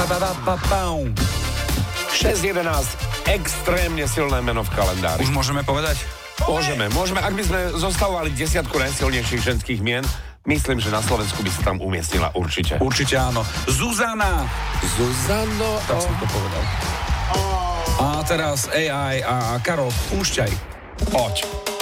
6.11. Extrémne silné meno v kalendári. Už môžeme povedať? Môžeme. Ak by sme zostavovali 10 najsilnejších ženských mien, myslím, že na Slovensku by sa tam umiestnila určite. Určite áno. Zuzana. Zuzano. Tak som to povedal. A teraz AI a Karol, púšťaj. Poď.